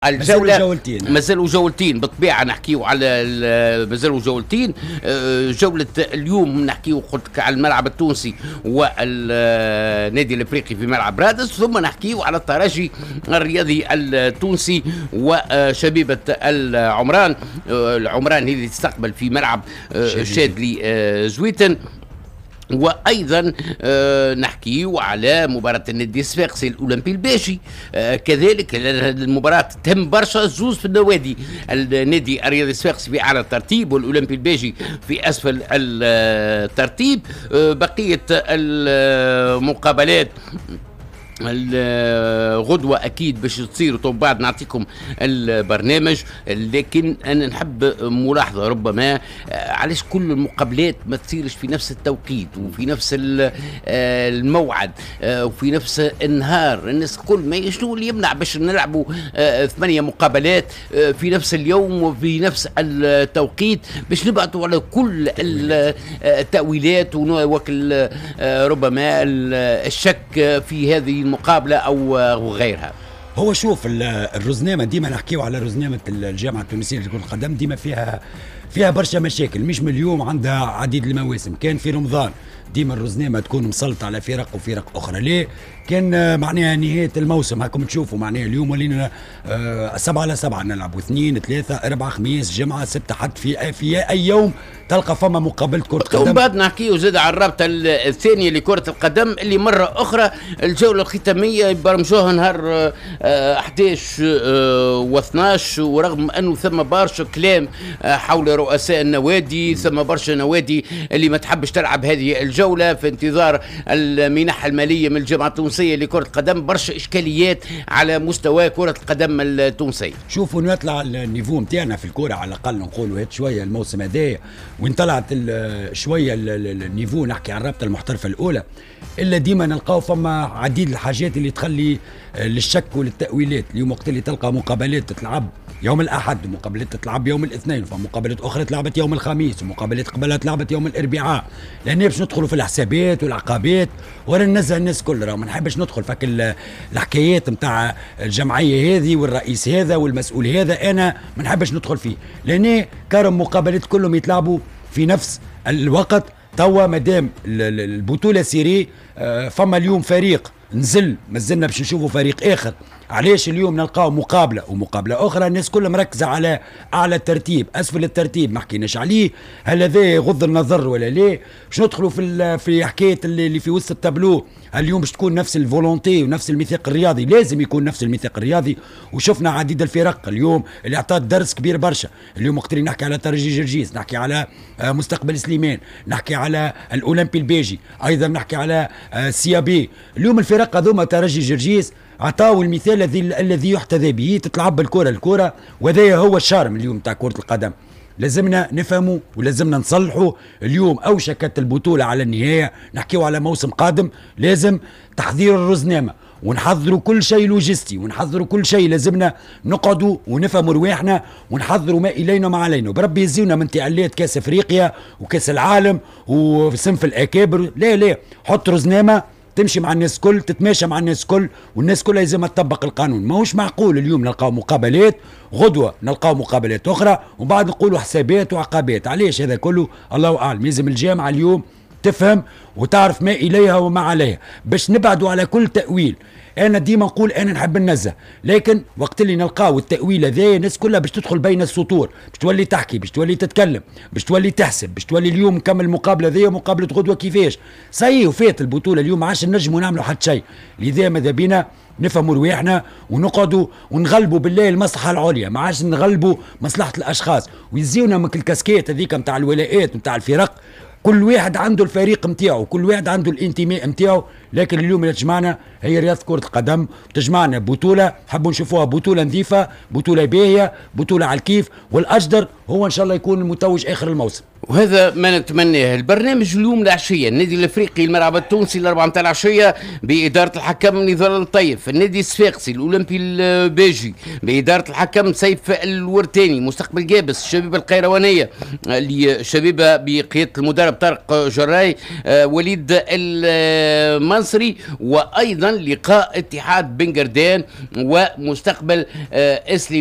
الجولة مازالوا جولتين بالطبيعة نحكيو على مازالوا جولتين. جولة اليوم نحكيو قلت على الملعب التونسي والنادي الافريقي في ملعب رادس، ثم نحكيو على الترجي الرياضي التونسي وشبيبة العمران. العمران هي اللي تستقبل في ملعب شادلي زويتن. وايضا نحكيو على مباراه النادي الصفاقسي الاولمبي الباشي. كذلك المباراه تهم برشا، زوز في النوادي، النادي الرياضي الصفاقسي في اعلى الترتيب والاولمبي الباشي في اسفل الترتيب. بقيه المقابلات الغدوة أكيد باش تصير، طب بعد نعطيكم البرنامج. لكن أنا نحب ملاحظة ربما علاش كل المقابلات ما تصيرش في نفس التوقيت وفي نفس الموعد وفي نفس النهار. الناس كل ما شنو اللي يمنع باش نلعبوا 8 مقابلات في نفس اليوم وفي نفس التوقيت باش نبعثوا على كل التأويلات وكل ربما الشك في هذه المقابلة أو غيرها. هو شوف الرزنامة ديما نحكيو على رزنامة الجامعة التونسية لكرة القدم، ديما فيها برشا مشاكل، مش من اليوم، عندها عديد المواسم. كان في رمضان ديما الرزنامة تكون مسلطة على فرق وفرق أخرى. ليه؟ كان معناها نهاية الموسم هاكم تشوفوا، معناها اليوم ولينا 7/7 نلعبوا 2 3 4 5 جمعة 6 حد في أي يوم تلقى فما مقابلة كرة قدم. ومن بعد نحكيو زاد على الرابطة الثانية لكرة القدم اللي مرة أخرى الجولة الختامية يبرمجوها نهار 11 و12، ورغم أنه ثم برشا كلام حول رؤساء النوادي، ثم برشا نوادي اللي ما تحبش تلعب هذه الجولة في انتظار المنح المالية من الجامعة التونسية لكرة القدم. برشا إشكاليات على مستوى كرة القدم التونسية. شوفوا نطلع النيفو نتاعنا في الكرة على الأقل، نقولوا هاد شوية الموسم هذايا وين طلعت شويه النيفو، نحكي عن الرابطه المحترفه الاولى، الا ديما نلقاو فما عديد الحاجات اللي تخلي للشك وللتاويلات. اليوم وقت اللي تلقى مقابلات تتلعب يوم الاحد ومقابلات تتلعب يوم الاثنين، فمقابلات اخرى تلعبت يوم الخميس ومقابلات قبلها تلعبت يوم الاربعاء، لان باش ندخلوا في الحسابات والعقابات ولا ننزه الناس كل. راه ما نحبش ندخل فك الحكايات نتاع الجمعيه هذه والرئيس هذا والمسؤول هذا، انا ما نحبش ندخل فيه، لان كارم مقابلات كلهم يتلعبوا في نفس الوقت. توا مادام البطوله سيري فما اليوم فريق نزل، مازلنا باش نشوفوا فريق اخر. علاش اليوم نلقاو مقابله ومقابله اخرى الناس كلها مركزه على اعلى الترتيب، اسفل الترتيب ما حكيناش عليه، هل هذا يغض النظر ولا لا؟ باش ندخلوا في حكايه اللي في وسط التابلو. اليوم باش تكون نفس الفولونتي ونفس الميثاق الرياضي، لازم يكون نفس الميثاق الرياضي. وشفنا عديد الفرق اليوم اللي اعطت درس كبير برشا. اليوم وقت اللي نحكي على ترجي جرجيس، نحكي على مستقبل سليمان، نحكي على الاولمبي البيجي، ايضا نحكي على سيابي. اليوم الفرق هذوما ترجي جرجيس عطاو المثال الذي يحتذى به، تتلعب الكرة وهذا هو الشارم اليوم تاع كرة القدم. لازمنا نفهموا ولازمنا نصلحوا. اليوم أوشكت البطولة على النهاية، نحكيو على موسم قادم، لازم تحضير الرزنامة ونحضروا كل شيء لوجستي ونحضروا كل شيء. لازمنا نقعدوا ونفهموا رواحنا ونحضروا ما إلينا وما علينا. بربي يزيونا من تعليات كاس أفريقيا وكاس العالم وصنف الأكابر، لا حط رزنامة تمشي مع الناس كل، تتماشى مع الناس كل، والناس كلها لازم تطبق القانون. ماهوش معقول اليوم نلقاو مقابلات، غدوة نلقاو مقابلات أخرى، وبعد نقولوا حسابات وعقابات. علاش هذا كله؟ الله أعلم. لازم الجامعة اليوم تفهم وتعرف ما إليها وما عليها باش نبعدوا على كل تأويل. انا ديما نقول انا نحب النزه، لكن وقت اللي نلقاو التاويل هذا الناس كلها باش تدخل بين السطور، باش تولي تحكي، باش تولي تتكلم، باش تولي تحسب، باش تولي اليوم نكمل المقابله هذه مقابله غدوه كيفاش صحيح وفات البطوله اليوم، ما عادش نجموا نعملوا حتى شيء. لذا ماذا بينا نفهموا رواحنا ونقعدوا ونغلبوا بالله المصلحه العليا، ما عادش نغلبوا مصلحه الاشخاص. ويزيونا من الكاسكيت هذيك نتاع الولاءات نتاع الفرق، كل واحد عنده الفريق نتاعو، كل واحد عنده الانتماء نتاعو. لكن اليوم اللي تجمعنا هي رياضة كرة القدم، تجمعنا بطولة حبوا نشوفوها بطولة نظيفة، بطولة باهية، بطولة على الكيف، والأجدر هو إن شاء الله يكون المتوج آخر الموسم. وهذا ما نتمناه. البرنامج اليوم العشيه النادي الافريقي الملعب التونسي الاربعه نتاع العشيه باداره الحكم نضال الطيف، النادي الصفاقسي الاولمبي الباجي باداره الحكم سيف الورتاني، مستقبل جابس الشبيبه القيروانيه الشبيبه بقياده المدرب طارق جراي، وليد المنصري، وايضا لقاء اتحاد بن قردان ومستقبل اسلي